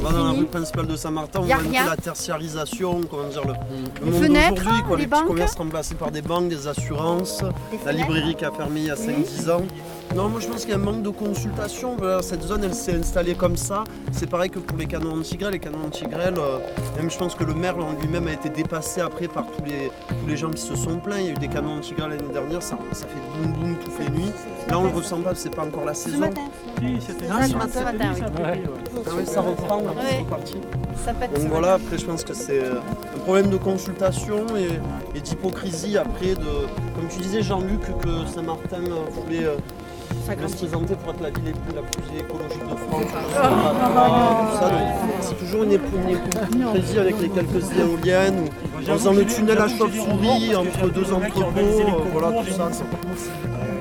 va dans la rue principale de Saint-Martin, on Y a voit un rien. peu la tertiarisation, comment dire, le Les monde fenêtres, d'aujourd'hui, quoi, les les petits banques. commerces remplacés par des banques, des assurances, Des la fenêtres. librairie qui a fermé il y a 5-10 ans. Non, moi je pense qu'il y a un manque de consultation. Voilà, cette zone, elle s'est installée comme ça. C'est pareil que pour les canons anti-grêle. Les canons anti-grêle, même je pense que le maire en lui-même a été dépassé après par tous les gens qui se sont plaints. Il y a eu des canons anti-grêle l'année dernière, ça fait boum boum toutes les nuits. Là, on le ressent pas, c'est pas encore la Ce saison. matin. Ce matin, oui. Ah oui, ça reprend, là, c'est reparti. Ça pète. Donc voilà, après je pense que c'est un problème de consultation et d'hypocrisie après comme tu disais Jean-Luc, que Saint-Martin voulait se présenter pour être la ville la plus écologique de France. Tout ça, donc c'est toujours une hypocrisie avec les quelques éoliennes, ou en faisant le tunnel à chauve-souris entre deux entrepôts, voilà tout ça.